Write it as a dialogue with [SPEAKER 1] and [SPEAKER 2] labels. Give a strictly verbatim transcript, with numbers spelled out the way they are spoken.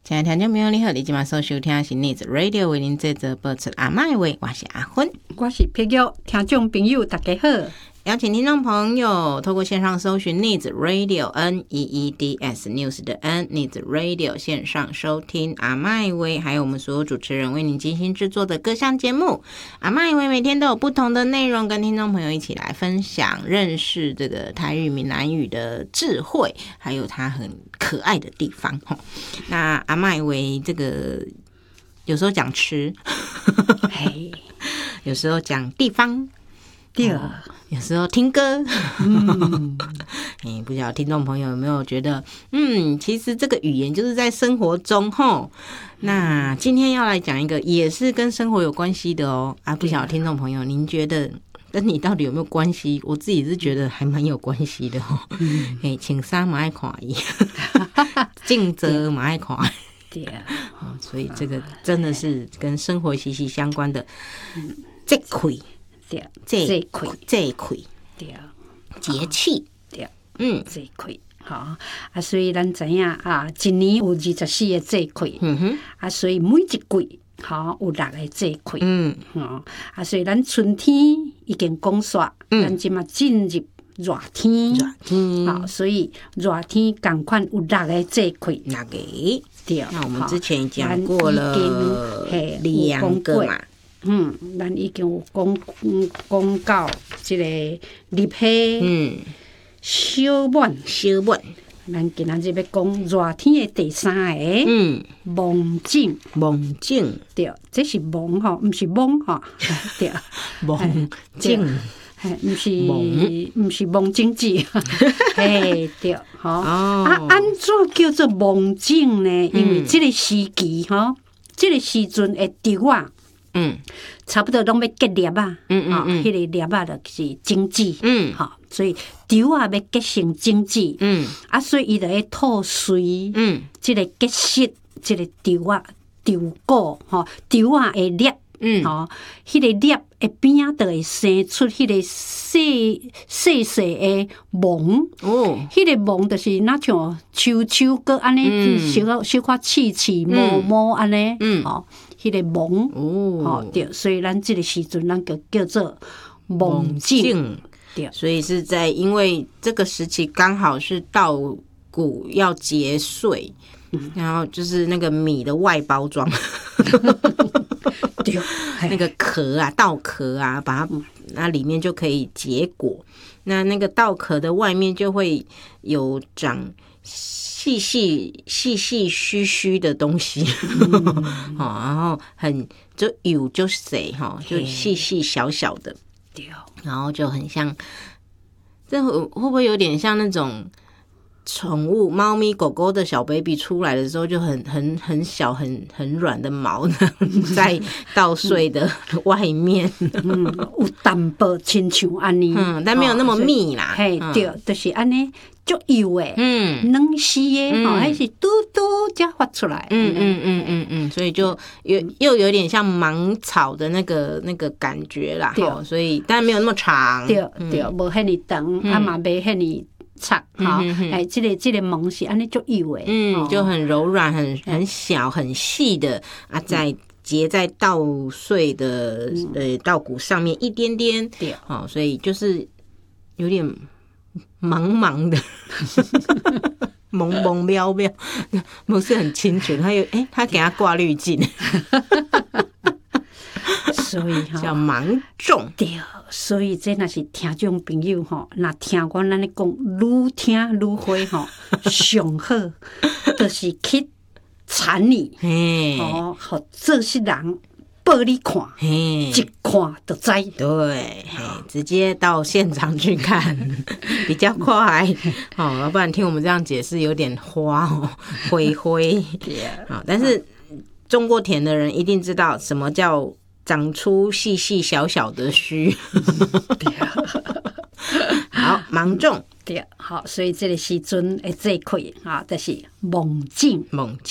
[SPEAKER 1] 亲爱的听众朋友，你好，你今晚所收听的是 News Radio 为您这则播出阿嬷的话，我是阿芬，
[SPEAKER 2] 我是碧玉。听众朋友大家好，
[SPEAKER 1] 邀请听众朋友透过线上搜寻 Needs Radio N E E D S News 的 N Needs Radio 线上收听阿嬷的话，还有我们所有主持人为您精心制作的各项节目。阿嬷的话每天都有不同的内容，跟听众朋友一起来分享，认识这个台语闽南语的智慧，还有它很可爱的地方。那阿嬷的话这个有时候讲吃，有时候讲地方。
[SPEAKER 2] 对、
[SPEAKER 1] 哦，有时候听歌，嗯，欸、不知道听众朋友有没有觉得，嗯，其实这个语言就是在生活中吼。那今天要来讲一个也是跟生活有关系的哦，啊，不晓得听众朋友，您觉得跟你到底有没有关系？我自己是觉得还蛮有关系的哦。嗯，哎、欸，请衫嘛爱看伊，镜泽嘛爱看。
[SPEAKER 2] 对啊、
[SPEAKER 1] 哦，所以这个真的是跟生活息息相关的。这块。
[SPEAKER 2] 对，
[SPEAKER 1] 这一块，这一块，
[SPEAKER 2] 对，
[SPEAKER 1] 节气，
[SPEAKER 2] 对，
[SPEAKER 1] 嗯，
[SPEAKER 2] 这一块，好啊，所以咱知影啊，一年有二十四个这一块，嗯哼，啊，所以每一季好有六个这一块，嗯，哦，啊，所以咱春天已經講煞，咱即嘛進入熱天，熱天，好，所以熱天同款有六個這一塊，
[SPEAKER 1] 六個，
[SPEAKER 2] 對，
[SPEAKER 1] 那我們之前講過了，兩個嘛。
[SPEAKER 2] 嗯，咱已經有講講到即個立夏，嗯，小滿，
[SPEAKER 1] 小滿，
[SPEAKER 2] 咱今仔日要講熱天的第三個，嗯，芒種，
[SPEAKER 1] 芒種，對，
[SPEAKER 2] 這是芒吼，唔是芒吼，對，
[SPEAKER 1] 芒種，
[SPEAKER 2] 係唔是唔是芒種子，嘿，對，吼，啊，安怎叫做芒種呢？因為這個時期吼，這個時陣的稻啊。嗯，差不多攏要結粒啊，嗯嗯嗯，迄、哦那個粒啊就是種子，嗯，好、哦，所以稻啊要結成種子，嗯，啊，所以伊就會吐穗，嗯，即個結實，即個稻啊稻果，吼、哦，稻啊會粒，嗯，吼、哦，迄、那個粒會邊啊就會生出迄個細細細的芒，哦，迄個芒就是那像秋秋個安尼，小小可刺刺毛毛安尼，嗯，吼。迄個芒哦，對，所以咱這個時陣咱就叫做芒種，對，
[SPEAKER 1] 所以是在因為這個時期剛好是稻穀要結穗，嗯、然後就是那個米的外包裝，
[SPEAKER 2] 對，
[SPEAKER 1] 那個殼啊，稻殼啊，把它那裡面就可以結果，那那個稻殼的外面就會有長。細細細細虛虛的東西，嗯、然後很就有就細哈，就細細小小的，然後就很像，這會會不會有點像那種寵物貓咪狗狗的小 baby 出來的時候就很很很小很很軟的毛在稻穗的外面，
[SPEAKER 2] 嗯，有淡薄親像安尼，
[SPEAKER 1] 嗯，但沒有那麼密啦，
[SPEAKER 2] 嘿，對，就是安尼。就油誒，嗯，嫩絲誒，吼，還是嘟嘟才發出來，
[SPEAKER 1] 嗯嗯嗯嗯嗯，所以就又又有點像芒草的那個那個感覺啦，對，所以但沒有那麼長，
[SPEAKER 2] 對對，無遐尼長，啊嘛袂遐尼長，吼，哎，這個這個芒是安尼就油誒，
[SPEAKER 1] 嗯，就很柔軟，很很小很細的啊，在結在稻穗的呃稻谷上面一點點，對，哦，所以就是有點。茫茫的，蒙蒙渺渺，不是很清楚。他有哎、欸，他給他掛濾鏡，
[SPEAKER 2] 所以哈叫
[SPEAKER 1] 芒種。
[SPEAKER 2] 對，所以這那是聽眾朋友哈，那聽我咱咧講，愈聽愈會哈，上好就是去產你，哦，好這些人。報你看，一看就知。
[SPEAKER 1] 對，直接到現場去看比較快。哦，要不然聽我們這樣解釋有點花哦，灰灰。好，但是種過田的人一定知道什麼叫長出細細小小的鬚。好，芒種。
[SPEAKER 2] 對，好，所以這個時陣誒，這一塊啊，就是芒種。芒種。